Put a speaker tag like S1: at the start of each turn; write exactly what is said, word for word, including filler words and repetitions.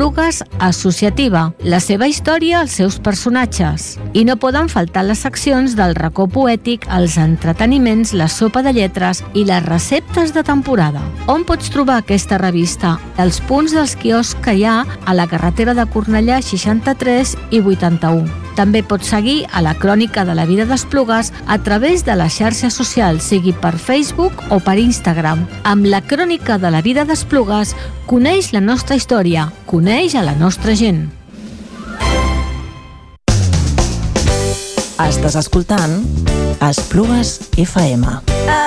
S1: d'Esplugues associativa, la seva història, els seus personatges. I no poden faltar les seccions del racó poètic, els entreteniments, la sopa de lletres i les receptes de temporada. On pots trobar aquesta revista? Els punts dels quioscs que hi ha a la carretera de Cornellà seixanta-tres i vuitanta-u. També pots seguir a la Crònica de la Vida d'Esplugues a través de les xarxes socials, sigui per Facebook o per Instagram. Amb la Crònica de la Vida d'Esplugues, coneix la nostra història, coneix a la nostra gent.
S2: Estàs escoltant Esplugues F M.